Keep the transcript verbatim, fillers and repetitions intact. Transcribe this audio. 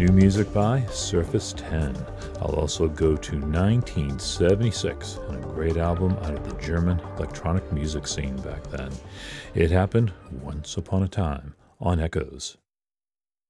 New music by Surface ten. I'll also go to nineteen seventy-six and a great album out of the German electronic music scene back then. It happened once upon a time on Echoes.